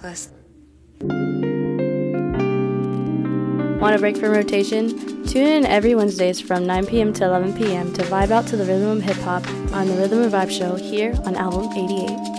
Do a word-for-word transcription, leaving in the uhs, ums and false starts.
podcast. Want a break from rotation? Tune in every Wednesdays from nine p.m. to eleven p.m. to vibe out to the rhythm of hip-hop on the Rhythm and Vibe Show here on Album eighty-eight.